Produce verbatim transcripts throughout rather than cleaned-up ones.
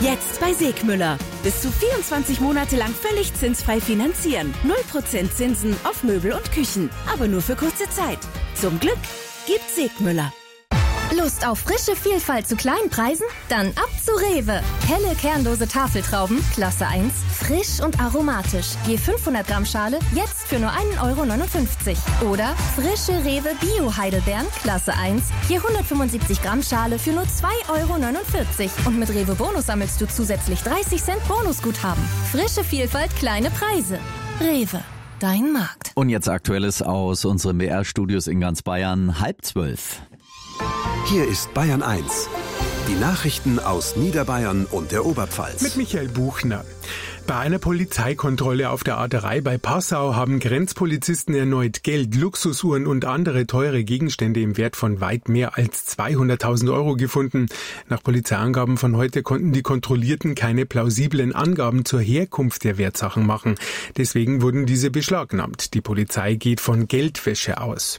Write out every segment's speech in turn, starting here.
Jetzt bei Segmüller. Bis zu vierundzwanzig Monate lang völlig zinsfrei finanzieren. null Prozent Zinsen auf Möbel und Küchen. Aber nur für kurze Zeit. Zum Glück gibt's Segmüller. Lust auf frische Vielfalt zu kleinen Preisen? Dann ab zu Rewe. Helle kernlose Tafeltrauben, Klasse eins, frisch und aromatisch. Je fünfhundert Gramm Schale, jetzt für nur ein Euro neunundfünfzig. Oder frische Rewe Bio-Heidelbeeren, Klasse eins, je hundertfünfundsiebzig Gramm Schale für nur zwei Euro neunundvierzig. Und mit Rewe Bonus sammelst du zusätzlich dreißig Cent Bonusguthaben. Frische Vielfalt, kleine Preise. Rewe. Dein Markt. Und jetzt Aktuelles aus unseren B R-Studios in ganz Bayern, halb zwölf. Hier ist Bayern eins. Die Nachrichten aus Niederbayern und der Oberpfalz. Mit Michael Buchner. Bei einer Polizeikontrolle auf der A drei bei Passau haben Grenzpolizisten erneut Geld, Luxusuhren und andere teure Gegenstände im Wert von weit mehr als zweihunderttausend Euro gefunden. Nach Polizeiangaben von heute konnten die Kontrollierten keine plausiblen Angaben zur Herkunft der Wertsachen machen. Deswegen wurden diese beschlagnahmt. Die Polizei geht von Geldwäsche aus.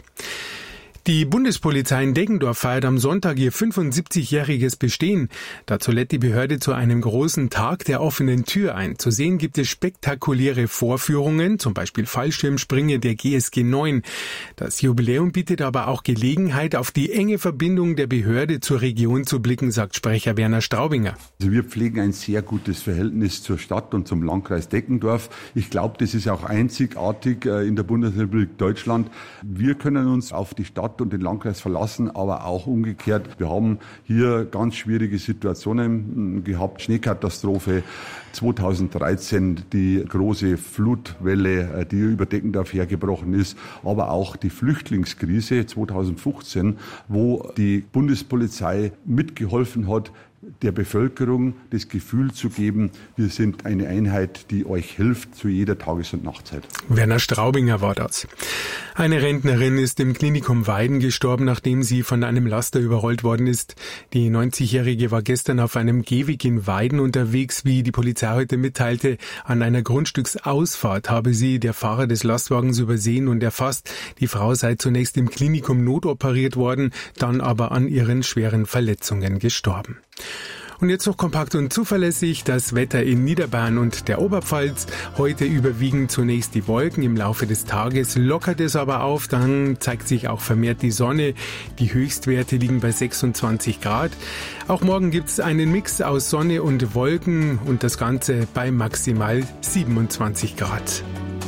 Die Bundespolizei in Deggendorf feiert am Sonntag ihr fünfundsiebzigjähriges Bestehen. Dazu lädt die Behörde zu einem großen Tag der offenen Tür ein. Zu sehen gibt es spektakuläre Vorführungen, zum Beispiel Fallschirmsprünge der G S G neun. Das Jubiläum bietet aber auch Gelegenheit, auf die enge Verbindung der Behörde zur Region zu blicken, sagt Sprecher Werner Straubinger. Also wir pflegen ein sehr gutes Verhältnis zur Stadt und zum Landkreis Deggendorf. Ich glaube, das ist auch einzigartig in der Bundesrepublik Deutschland. Wir können uns auf die Stadt und den Landkreis verlassen, aber auch umgekehrt. Wir haben hier ganz schwierige Situationen gehabt. Schneekatastrophe zweitausenddreizehn, die große Flutwelle, die über Deggendorf hergebrochen ist, aber auch die Flüchtlingskrise zweitausendfünfzehn, wo die Bundespolizei mitgeholfen hat, der Bevölkerung das Gefühl zu geben, wir sind eine Einheit, die euch hilft zu jeder Tages- und Nachtzeit. Werner Straubinger war das. Eine Rentnerin ist im Klinikum Weiden gestorben, nachdem sie von einem Laster überrollt worden ist. Die neunzigjährige war gestern auf einem Gehweg in Weiden unterwegs, wie die Polizei heute mitteilte. An einer Grundstücksausfahrt habe sie der Fahrer des Lastwagens übersehen und erfasst. Die Frau sei zunächst im Klinikum notoperiert worden, dann aber an ihren schweren Verletzungen gestorben. Und jetzt noch kompakt und zuverlässig das Wetter in Niederbayern und der Oberpfalz. Heute überwiegen zunächst die Wolken, im Laufe des Tages lockert es aber auf, dann zeigt sich auch vermehrt die Sonne. Die Höchstwerte liegen bei sechsundzwanzig Grad. Auch morgen gibt es einen Mix aus Sonne und Wolken und das Ganze bei maximal siebenundzwanzig Grad.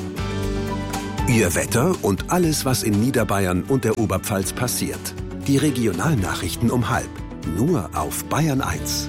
Ihr Wetter und alles, was in Niederbayern und der Oberpfalz passiert. Die Regionalnachrichten um halb. Nur auf Bayern eins.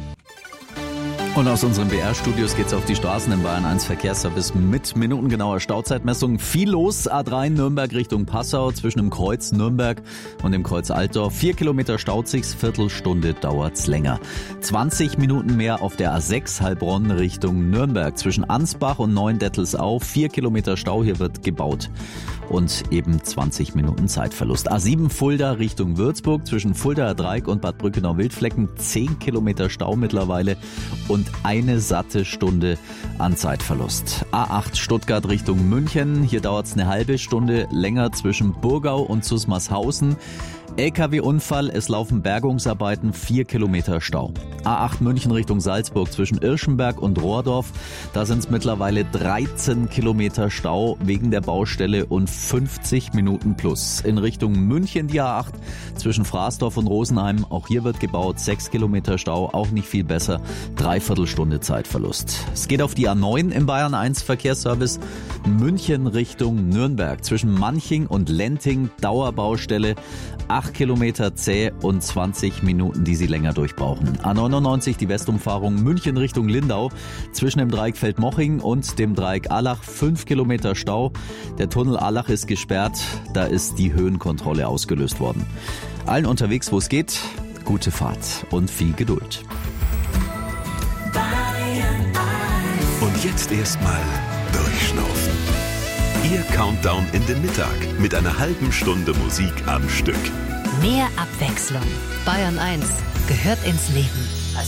Und aus unseren B R-Studios geht's auf die Straßen im Bayern eins Verkehrsservice mit minutengenauer Stauzeitmessung. Viel los, A drei Nürnberg Richtung Passau, zwischen dem Kreuz Nürnberg und dem Kreuz Altdorf. Vier Kilometer staut sich's, Viertelstunde dauert's länger. zwanzig Minuten mehr auf der A sechs Heilbronn Richtung Nürnberg, zwischen Ansbach und Neuendettelsau. Vier Kilometer Stau, hier wird gebaut. Und eben zwanzig Minuten Zeitverlust. A sieben Fulda Richtung Würzburg, zwischen Fuldaer Dreieck und Bad Brückenau-Wildflecken. zehn Kilometer Stau mittlerweile und eine satte Stunde an Zeitverlust. A acht Stuttgart Richtung München, hier dauert es eine halbe Stunde länger zwischen Burgau und Susmarshausen. L K W-Unfall, es laufen Bergungsarbeiten, vier Kilometer Stau. A acht München Richtung Salzburg zwischen Irschenberg und Rohrdorf, da sind es mittlerweile dreizehn Kilometer Stau wegen der Baustelle und fünfzig Minuten plus. In Richtung München die A acht zwischen Fraßdorf und Rosenheim, auch hier wird gebaut, sechs Kilometer Stau, auch nicht viel besser, dreiviertel Stunde Zeitverlust. Es geht auf die A neun im Bayern eins Verkehrsservice, München Richtung Nürnberg, zwischen Manching und Lenting, Dauerbaustelle, acht Kilometer zäh und zwanzig Minuten, die Sie länger durchbrauchen. A neunundneunzig, die Westumfahrung München Richtung Lindau, zwischen dem Dreieck Feldmoching und dem Dreieck Allach, fünf Kilometer Stau. Der Tunnel Allach ist gesperrt, da ist die Höhenkontrolle ausgelöst worden. Allen unterwegs, wo es geht, gute Fahrt und viel Geduld. Und jetzt erstmal durchschnaufen. Ihr Countdown in den Mittag mit einer halben Stunde Musik am Stück. Mehr Abwechslung. Bayern eins gehört ins Leben.